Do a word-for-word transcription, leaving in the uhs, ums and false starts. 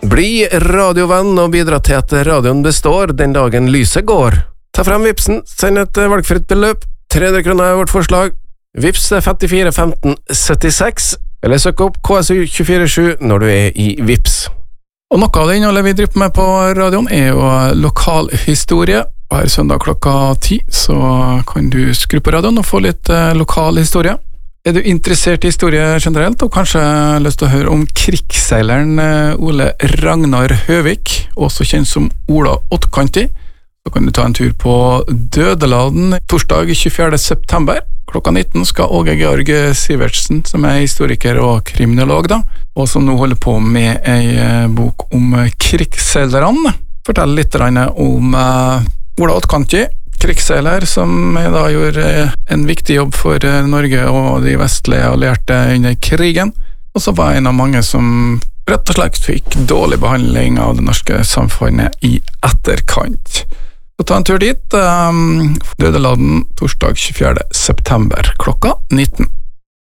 Bli radiovenn og bidra til at radioen består den dagen lyset går. Ta frem Vipsen, send et valgfritt beløp. tre hundre kroner er vårt forslag. Vips er femtifire femten syttiseks, eller søk opp K S U to fire sju når du er i Vips. Og noe av det innholdet vi driver med på radioen er jo lokal historie. Hver søndag klokka ti så kan du skru på radioen og få litt eh, lokal historie. Er du interessert i historie generelt, og kanskje lyst til å høre om krigsseileren Ole Ragnar Høvik, også kjent som Ola Åttkanti, så kan du ta en tur på Dødeladen torsdag tjuefjerde september. Klokka nitten skal Åge Georg Sivertsen, som er historiker og kriminolog, da, og som nå holder på med ei bok om krigsseilerne, fortelle litt om uh, Ola Åttkanti, krigsseiler som da gjorde en viktig jobb for Norge og de vestlige allierte under krigen, og så var en av mange som rett og slett fikk dårlig behandling av det norske samfunnet i etterkant. Så ta en tur dit, um, Dødeladen torsdag tjuefjerde september klokka nitten.